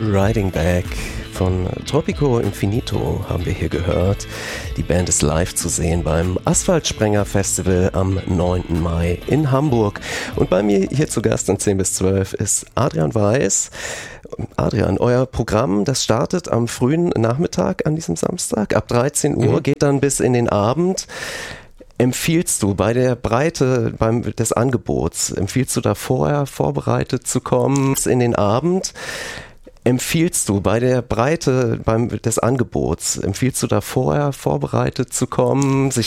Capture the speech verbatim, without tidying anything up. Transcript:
Riding Back von Tropico Infinito haben wir hier gehört. Die Band ist live zu sehen beim Asphaltsprenger Festival am neunten Mai in Hamburg. Und bei mir hier zu Gast in zehn bis zwölf ist Adrian Weiß. Adrian, euer Programm, das startet am frühen Nachmittag an diesem Samstag. Ab dreizehn Uhr, mhm. geht dann bis in den Abend. Empfiehlst du bei der Breite beim, des Angebots, empfiehlst du da vorher vorbereitet zu kommen in den Abend? Empfiehlst du bei der Breite beim, des Angebots, empfiehlst du da vorher vorbereitet zu kommen, sich